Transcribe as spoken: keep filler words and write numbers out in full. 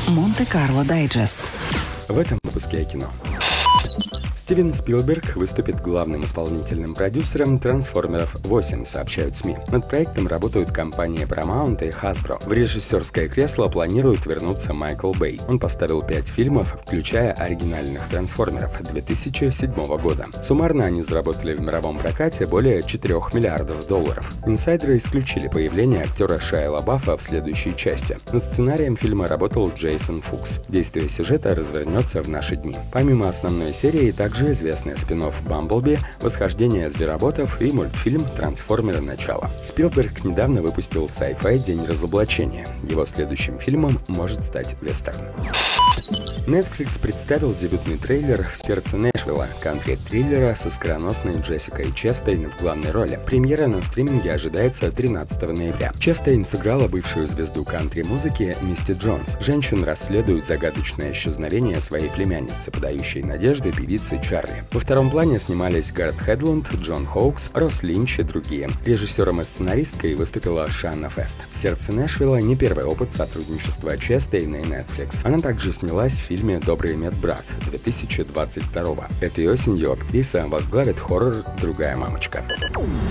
Монте-Карло Дайджест. В этом выпуске о кино. Стивен Спилберг выступит главным исполнительным продюсером «Трансформеров восемь», сообщают СМИ. Над проектом работают компании Paramount и Hasbro. В режиссерское кресло планирует вернуться Майкл Бэй. Он поставил пять фильмов, включая оригинальных «Трансформеров» две тысячи седьмого года. Суммарно они заработали в мировом прокате более четырёх миллиардов долларов. Инсайдеры исключили появление актера Шайа Лабафа в следующей части. Над сценарием фильма работал Джейсон Фукс. Действие сюжета развернется в наши дни. Помимо основной серии, также известный спин-офф «Бамблби», «Восхождение звероботов» и мультфильм «Трансформеры. Начало». Спилберг недавно выпустил sci-fi «День разоблачения». Его следующим фильмом может стать вестерн. Netflix представил дебютный трейлер «В сердце Нэшвилла», кантри-триллера со скороносной Джессикой Честейн в главной роли. Премьера на стриминге ожидается тринадцатого ноября. Честейн сыграла бывшую звезду кантри-музыки Мисти Джонс. Женщин расследует загадочное исчезновение своей племянницы, подающей надежды певицы Чарли. Во втором плане снимались Гаррет Хедлунд, Джон Хоукс, Росс Линч и другие. Режиссером и сценаристкой выступила Шанна Фест. «В сердце Нэшвилла» не первый опыт сотрудничества Честейн и Netflix. Она также снялась в фильме «Добрый медбрат» две тысячи двадцать второго. Этой осенью актриса возглавит хоррор «Другая мамочка».